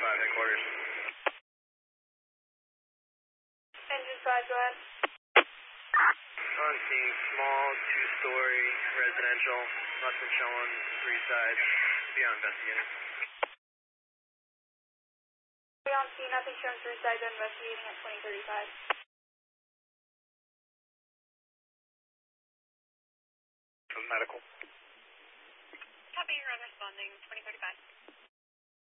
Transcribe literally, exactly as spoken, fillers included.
five headquarters. Engine five, go ahead. On scene, small, two-story, residential, nothing showing, three sides. Beyond investigating. On scene, nothing showing, three sides, investigating at twenty thirty-five. Medical. Copy, you're on responding, twenty thirty-five.